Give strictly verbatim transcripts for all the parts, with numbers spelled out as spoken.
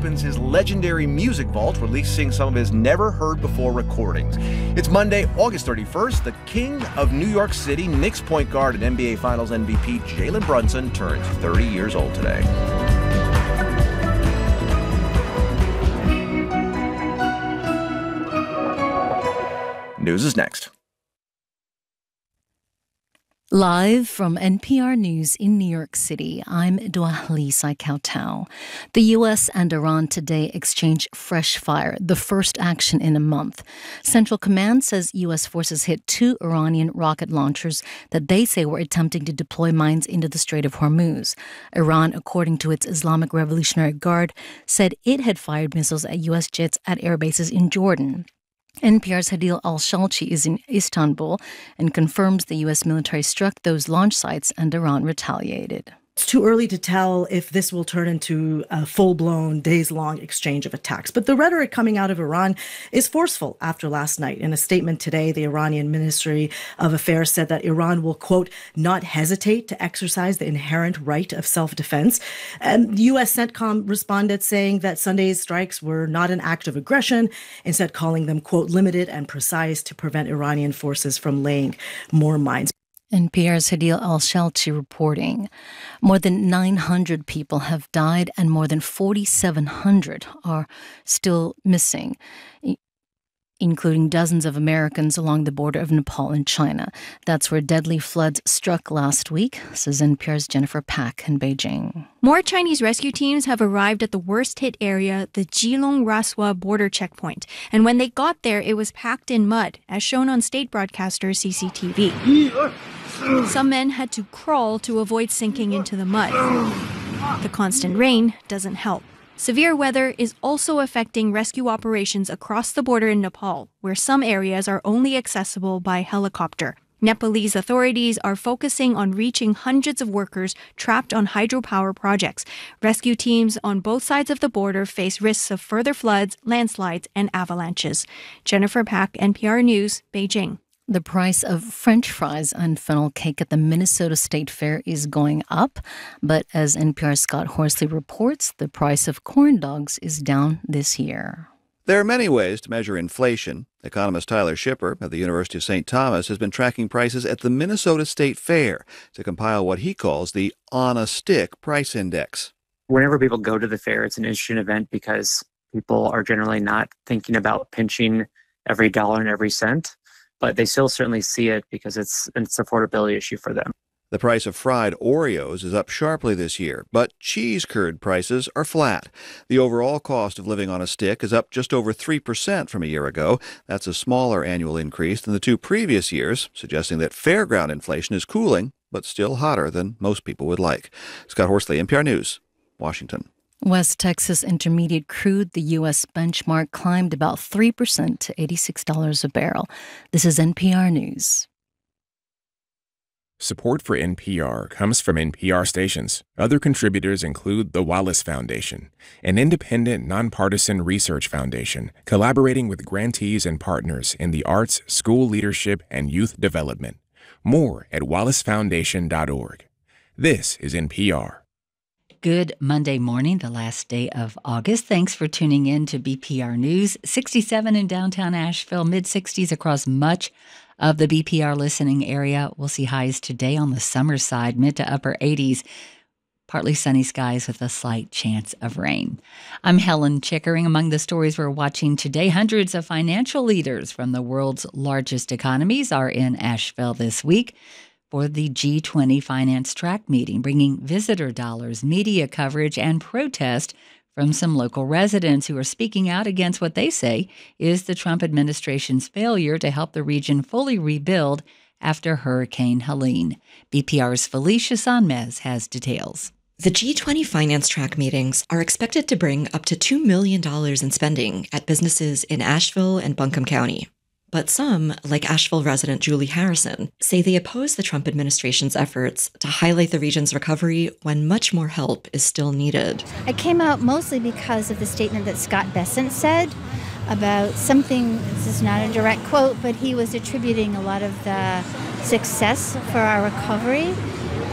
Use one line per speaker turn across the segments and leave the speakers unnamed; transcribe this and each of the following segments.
opens his legendary music vault, releasing some of his never-heard-before recordings. It's Monday, August thirty-first. The king of New York City, Knicks point guard and N B A Finals M V P Jalen Brunson turns thirty years old today. News is next.
Live from N P R News in New York City, I'm Dua Lisa Kautal. The U S and Iran today exchange fresh fire, the first action in a month. Central Command says U S forces hit two Iranian rocket launchers that they say were attempting to deploy mines into the Strait of Hormuz. Iran, according to its Islamic Revolutionary Guard, said it had fired missiles at U S jets at air bases in Jordan. N P R's Hadil Al-Shalchi is in Istanbul and confirms the U S military struck those launch sites and Iran retaliated.
It's too early to tell if this will turn into a full-blown, days-long exchange of attacks. But the rhetoric coming out of Iran is forceful after last night. In a statement today, the Iranian Ministry of Affairs said that Iran will, quote, not hesitate to exercise the inherent right of self-defense. And U S CENTCOM responded saying that Sunday's strikes were not an act of aggression, instead calling them, quote, limited and precise to prevent Iranian forces from laying more mines.
N P R's Hadil Al-Shalchi reporting. More than nine hundred people have died and more than forty-seven hundred are still missing, including dozens of Americans along the border of Nepal and China. That's where deadly floods struck last week, says N P R's Jennifer Pak in Beijing.
More Chinese rescue teams have arrived at the worst-hit area, the Jilong-Raswa border checkpoint. And when they got there, it was packed in mud, as shown on state broadcaster C C T V. Some men had to crawl to avoid sinking into the mud. The constant rain doesn't help. Severe weather is also affecting rescue operations across the border in Nepal, where some areas are only accessible by helicopter. Nepalese authorities are focusing on reaching hundreds of workers trapped on hydropower projects. Rescue teams on both sides of the border face risks of further floods, landslides, and avalanches. Jennifer Pak, N P R News, Beijing.
The price of French fries and funnel cake at the Minnesota State Fair is going up, but as N P R's Scott Horsley reports, the price of corn dogs is down this year.
There are many ways to measure inflation. Economist Tyler Schipper at the University of Saint Thomas has been tracking prices at the Minnesota State Fair to compile what he calls the on-a-stick price index.
Whenever people go to the fair, it's an interesting event because people are generally not thinking about pinching every dollar and every cent, but they still certainly see it because it's an affordability issue for them.
The price of fried Oreos is up sharply this year, but cheese curd prices are flat. The overall cost of living on a stick is up just over three percent from a year ago. That's a smaller annual increase than the two previous years, suggesting that fairground inflation is cooling, but still hotter than most people would like. Scott Horsley, N P R News, Washington.
West Texas Intermediate crude, the U S benchmark, climbed about three percent to eighty-six dollars a barrel. This is N P R News.
Support for N P R comes from N P R stations. Other contributors include the Wallace Foundation, an independent, nonpartisan research foundation collaborating with grantees and partners in the arts, school leadership, and youth development. More at wallace foundation dot org. This is N P R.
Good Monday morning, the last day of August. Thanks for tuning in to B P R News. sixty-seven in downtown Asheville, mid-sixties across much of the B P R listening area. We'll see highs today on the summer side, mid to upper eighties. Partly sunny skies with a slight chance of rain. I'm Helen Chickering. Among the stories we're watching today, hundreds of financial leaders from the world's largest economies are in Asheville this week for the G twenty Finance Track meeting, bringing visitor dollars, media coverage, and protest from some local residents who are speaking out against what they say is the Trump administration's failure to help the region fully rebuild after Hurricane Helene. B P R's Felicia Sanmez has details.
The G twenty Finance Track meetings are expected to bring up to two million dollars in spending at businesses in Asheville and Buncombe County. But some, like Asheville resident Julie Harrison, say they oppose the Trump administration's efforts to highlight the region's recovery when much more help is still needed.
I came out mostly because of the statement that Scott Bessent said about something, this is not a direct quote, but he was attributing a lot of the success for our recovery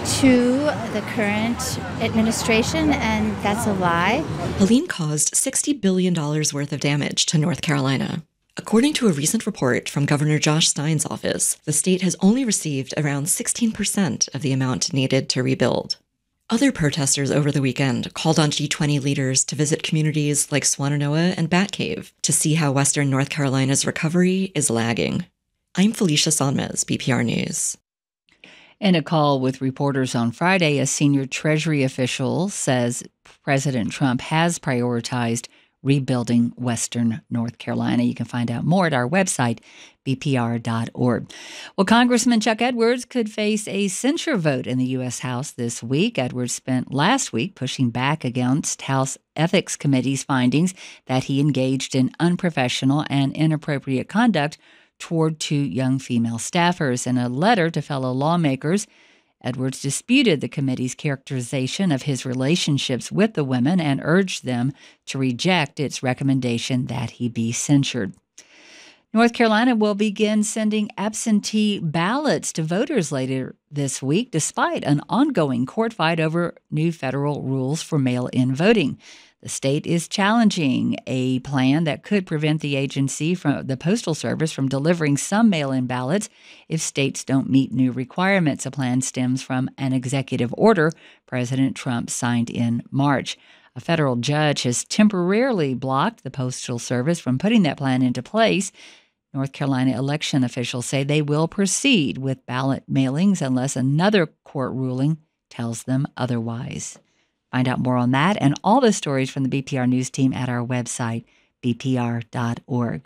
to the current administration, and that's a lie.
Helene caused sixty billion dollars worth of damage to North Carolina. According to a recent report from Governor Josh Stein's office, the state has only received around sixteen percent of the amount needed to rebuild. Other protesters over the weekend called on G twenty leaders to visit communities like Swannanoa and Batcave to see how Western North Carolina's recovery is lagging. I'm Felicia Sonmez, B P R News.
In a call with reporters on Friday, a senior Treasury official says President Trump has prioritized rebuilding Western North Carolina. You can find out more at our website, b p r dot org. Well, Congressman Chuck Edwards could face a censure vote in the U S. House this week. Edwards spent last week pushing back against House Ethics Committee's findings that he engaged in unprofessional and inappropriate conduct toward two young female staffers. In a letter to fellow lawmakers, Edwards disputed the committee's characterization of his relationships with the women and urged them to reject its recommendation that he be censured. North Carolina will begin sending absentee ballots to voters later this week, despite an ongoing court fight over new federal rules for mail-in voting. The state is challenging a plan that could prevent the agency from the Postal Service from delivering some mail-in ballots if states don't meet new requirements. A plan stems from an executive order President Trump signed in March. A federal judge has temporarily blocked the Postal Service from putting that plan into place. North Carolina election officials say they will proceed with ballot mailings unless another court ruling tells them otherwise. Find out more on that and all the stories from the B P R News team at our website, b p r dot org.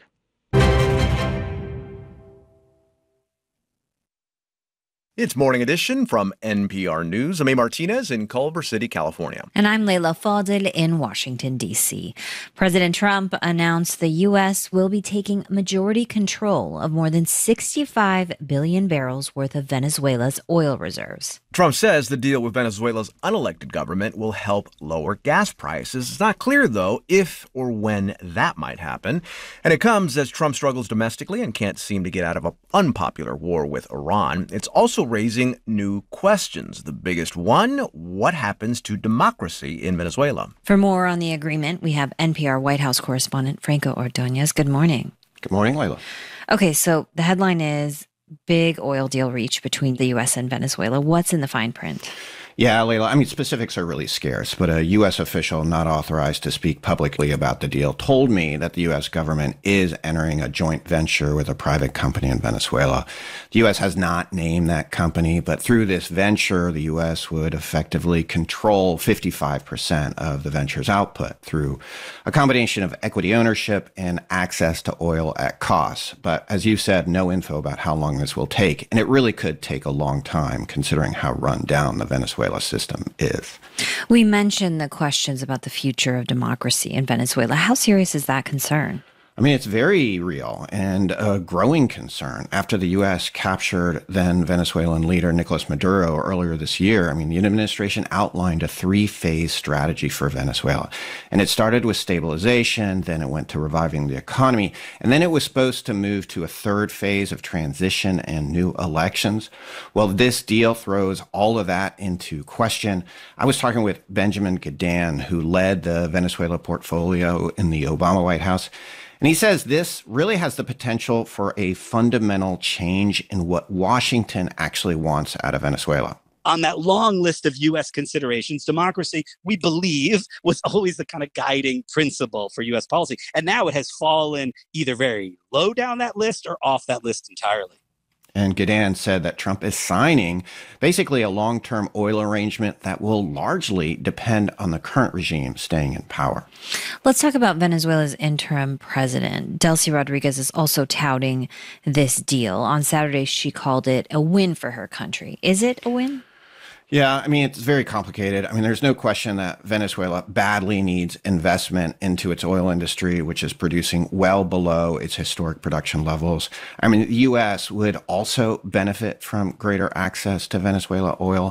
It's Morning Edition from N P R News. I'm A. Martinez in Culver City, California.
And I'm Leila Fadel in Washington, D C. President Trump announced the U S will be taking majority control of more than sixty-five billion barrels worth of Venezuela's oil reserves.
Trump says the deal with Venezuela's unelected government will help lower gas prices. It's not clear, though, if or when that might happen. And it comes as Trump struggles domestically and can't seem to get out of an unpopular war with Iran. It's also raising new questions. The biggest one, what happens to democracy in Venezuela?
For more on the agreement, we have N P R White House correspondent Franco Ordonez. Good morning.
Good morning, Leila.
Okay, so the headline is big oil deal reached between the U S and Venezuela. What's in the fine print?
Yeah, Leila, I mean, specifics are really scarce, but a U S official not authorized to speak publicly about the deal told me that the U S government is entering a joint venture with a private company in Venezuela. The U S has not named that company, but through this venture, the U S would effectively control fifty-five percent of the venture's output through a combination of equity ownership and access to oil at cost. But as you said, no info about how long this will take, and it really could take a long time considering how run down the Venezuela system is.
We mentioned the questions about the future of democracy in Venezuela. How serious is that concern?
I mean, it's very real and a growing concern. After the U S captured then Venezuelan leader Nicolas Maduro earlier this year, I mean, the administration outlined a three-phase strategy for Venezuela. And it started with stabilization, then it went to reviving the economy, and then it was supposed to move to a third phase of transition and new elections. Well, this deal throws all of that into question. I was talking with Benjamin Gedan, who led the Venezuela portfolio in the Obama White House. And he says this really has the potential for a fundamental change in what Washington actually wants out of Venezuela.
On that long list of U S considerations, democracy, we believe, was always the kind of guiding principle for U S policy. And now it has fallen either very low down that list or off that list entirely.
And Gedan said that Trump is signing basically a long-term oil arrangement that will largely depend on the current regime staying in power.
Let's talk about Venezuela's interim president. Delcy Rodriguez is also touting this deal. On Saturday, she called it a win for her country. Is it a win?
Yeah, I mean, it's very complicated. I mean, there's no question that Venezuela badly needs investment into its oil industry, which is producing well below its historic production levels. I mean, the U S would also benefit from greater access to Venezuela oil,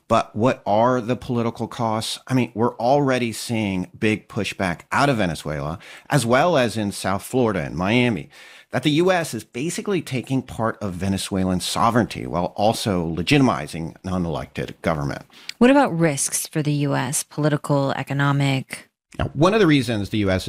But what are the political costs? I mean, we're already seeing big pushback out of Venezuela, as well as in South Florida and Miami, that the U S is basically taking part of Venezuelan sovereignty while also legitimizing an unelected government.
What about risks for the U S, political, economic?
Now, one of the reasons the U S